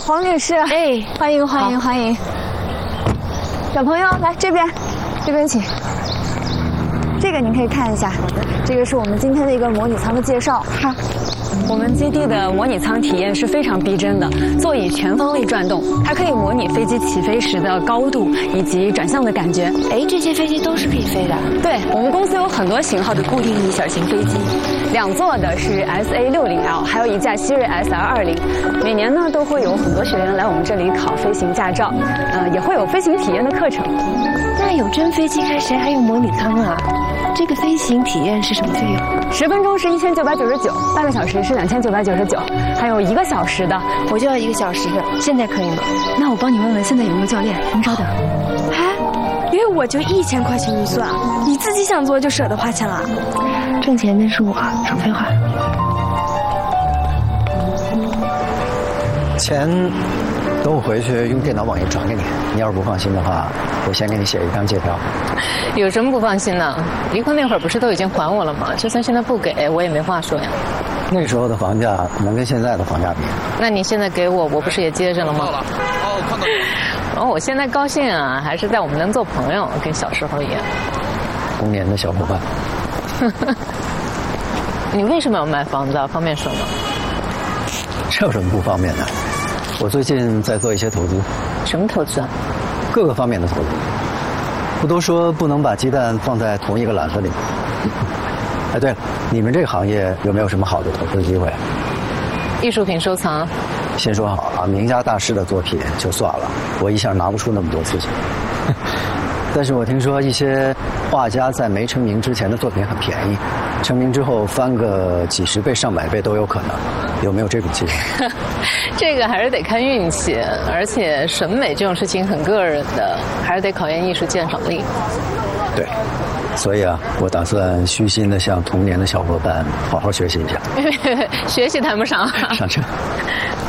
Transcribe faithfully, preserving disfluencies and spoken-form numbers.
黄女士，哎，欢迎欢迎欢迎。小朋友来这边，这边请。这个您可以看一下，这个是我们今天的一个模拟舱的介绍哈。我们基地的模拟舱体验是非常逼真的，座椅全方位转动，还可以模拟飞机起飞时的高度以及转向的感觉。 哎，这些飞机都是可以飞的？ 对，我们公司有很多型号的固定翼小型飞机，两座的是 S A 六十 L， 还有一架希瑞 S L 二十。每年呢都会有很多学员来我们这里考飞行驾照，呃，也会有飞行体验的课程。 那有真飞机开，谁还有模拟舱啊？这个飞行体验是什么费用？ 十分钟是一千九百九十九，半个小时是两千九百九十九，还有一个小时的， 我就要一个小时的，现在可以吗？ 那我帮你问问现在有没有教练，您稍等。 哎，因为我就一千块钱预算，你自己想做就舍得花钱了。 挣钱的是我，少废话。 钱等我回去用电脑网页转给你，你要是不放心的话，我先给你写一张借条。 有什么不放心的？离婚那会儿不是都已经还我了吗？就算现在不给，我也没话说呀。 那时候的房价能跟现在的房价比？ 那你现在给我，我不是也接着了吗？哦，看到了。然后我现在高兴啊，还是在我们能做朋友，跟小时候一样。 童年的小伙伴。 你为什么要卖房子啊？方便说吗？ 这有什么不方便的？我最近在做一些投资。 什么投资啊？ 各个方面的投资。不都说不能把鸡蛋放在同一个篮子里？哎，对了，你们这个行业有没有什么好的投资机会？ 艺术品收藏。 先说好啊，名家大师的作品就算了，我一下拿不出那么多资金。但是我听说一些画家在没成名之前的作品很便宜，成名之后翻个几十倍、上百倍都有可能。有没有这种机会？ 这个还是得看运气，而且审美这种事情很个人的，还是得考验艺术鉴赏力。 对，所以啊，我打算虚心的向童年的小伙伴好好学习一下。 学习谈不上。 上车。